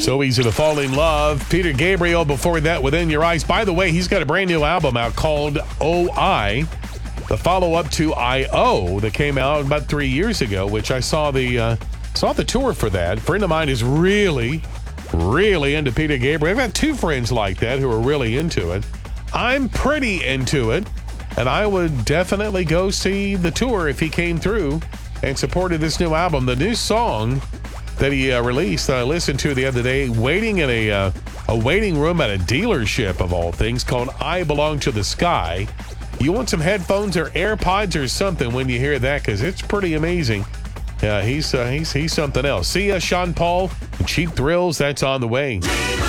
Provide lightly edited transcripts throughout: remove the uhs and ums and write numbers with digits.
So Easy to Fall in Love. Peter Gabriel before that, Within Your Eyes. By the way, he's got a brand new album out called O.I., the follow-up to I.O. that came out about 3 years ago, which I saw the tour for that. A friend of mine is really into Peter Gabriel. I've got two friends like that who are really into it. I'm pretty into it, and I would definitely go see the tour if he came through and supported this new album. The new song that he released, I listened to the other day, waiting in a waiting room at a dealership of all things, called I Belong to the Sky. You want some headphones or AirPods or something when you hear that, because it's pretty amazing. Yeah, he's something else. See ya, Sean Paul. Cheap Thrills, that's on the way.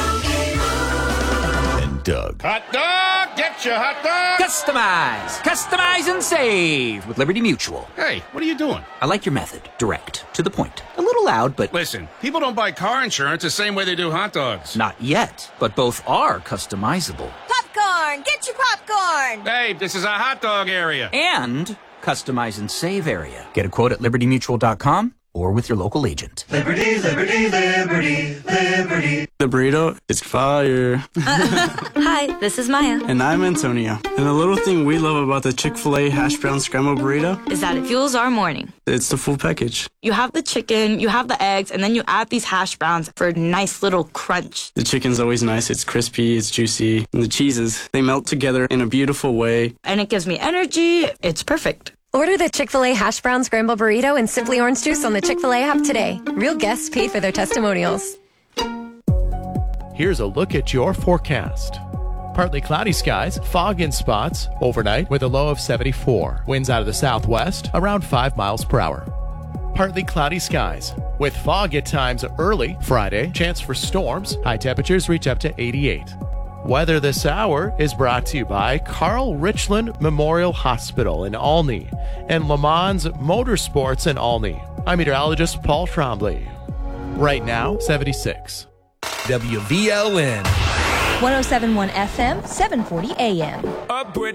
And Doug. Hot dog, get your hot dog. Customize and save with Liberty Mutual. Hey, what are you doing? I like your method. Direct, to the point. A little loud, but... Listen, people don't buy car insurance the same way they do hot dogs. Not yet, but both are customizable. Popcorn! Get your popcorn! Hey, this is a hot dog area. And customize and save area. Get a quote at libertymutual.com or with your local agent. Liberty, liberty, liberty, liberty. The burrito is fire. Hi, this is Maya. And I'm Antonia. And the little thing we love about the Chick-fil-A hash brown scrambled burrito Is that it fuels our morning. It's the full package. You have the chicken, you have the eggs, and then you add these hash browns for a nice little crunch. The chicken's always nice. It's crispy, it's juicy. And the cheeses, they melt together in a beautiful way. And it gives me energy. It's perfect. Order the Chick-fil-A Hash Brown Scramble Burrito and Simply Orange Juice on the Chick-fil-A app today. Real guests pay for their testimonials. Here's a look at your forecast. Partly cloudy skies, fog in spots, overnight with a low of 74. Winds out of the southwest, around 5 miles per hour. Partly cloudy skies, with fog at times early Friday, chance for storms, high temperatures reach up to 88. Weather this hour is brought to you by Carl Richland Memorial Hospital in Olney and Le Mans Motorsports in Olney. I'm meteorologist Paul Trombley. Right now, 76. WVLN. 107.1 FM, 740 AM. Upward